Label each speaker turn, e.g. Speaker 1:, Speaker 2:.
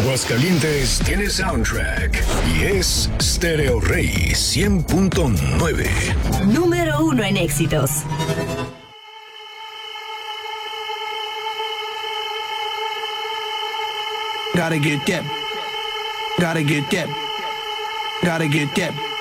Speaker 1: Aguascalientes tiene soundtrack y es Stereo Rey 100.9.
Speaker 2: Número 1 en éxitos.
Speaker 3: Gotta get that. Gotta get that. Gotta get that.